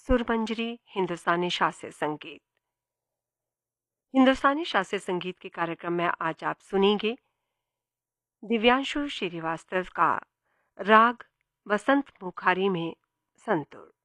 सुरमंजरी हिंदुस्तानी शास्त्रीय संगीत। हिंदुस्तानी शास्त्रीय संगीत के कार्यक्रम में आज आप सुनेंगे दिव्यांशु श्रीवास्तव का राग वसंत मुखारी में संतूर।